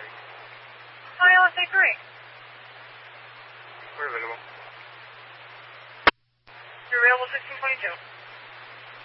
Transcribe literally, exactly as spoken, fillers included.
Hi, L S A three. We're available. You're available sixteen twenty-two.